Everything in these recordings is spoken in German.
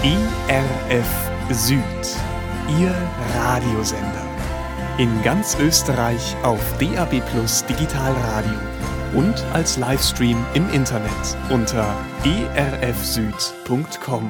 ERF Süd, Ihr Radiosender. In ganz Österreich auf DAB+ Digitalradio und als Livestream im Internet unter erfsüd.com.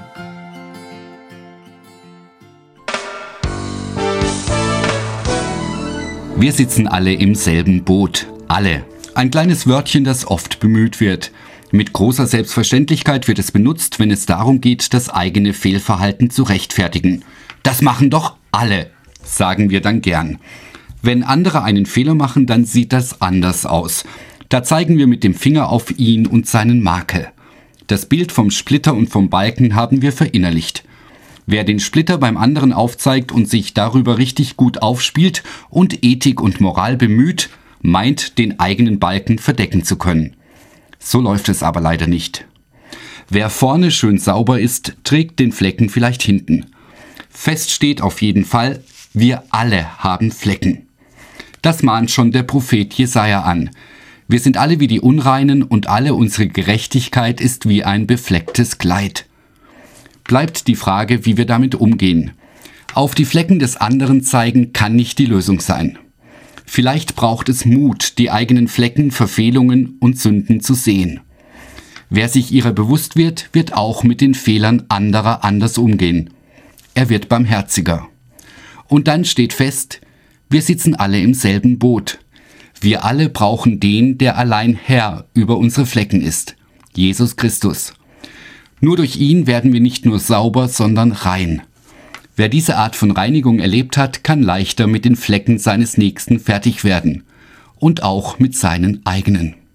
Wir sitzen alle im selben Boot. Alle. Ein kleines Wörtchen, das oft bemüht wird. Mit großer Selbstverständlichkeit wird es benutzt, wenn es darum geht, das eigene Fehlverhalten zu rechtfertigen. Das machen doch alle, sagen wir dann gern. Wenn andere einen Fehler machen, dann sieht das anders aus. Da zeigen wir mit dem Finger auf ihn und seinen Makel. Das Bild vom Splitter und vom Balken haben wir verinnerlicht. Wer den Splitter beim anderen aufzeigt und sich darüber richtig gut aufspielt und Ethik und Moral bemüht, meint, den eigenen Balken verdecken zu können. So läuft es aber leider nicht. Wer vorne schön sauber ist, trägt den Flecken vielleicht hinten. Fest steht auf jeden Fall, wir alle haben Flecken. Das mahnt schon der Prophet Jesaja an. Wir sind alle wie die Unreinen und alle unsere Gerechtigkeit ist wie ein beflecktes Kleid. Bleibt die Frage, wie wir damit umgehen. Auf die Flecken des anderen zeigen kann nicht die Lösung sein. Vielleicht braucht es Mut, die eigenen Flecken, Verfehlungen und Sünden zu sehen. Wer sich ihrer bewusst wird, wird auch mit den Fehlern anderer anders umgehen. Er wird barmherziger. Und dann steht fest, wir sitzen alle im selben Boot. Wir alle brauchen den, der allein Herr über unsere Flecken ist, Jesus Christus. Nur durch ihn werden wir nicht nur sauber, sondern rein. Wer diese Art von Reinigung erlebt hat, kann leichter mit den Flecken seines Nächsten fertig werden. Und auch mit seinen eigenen.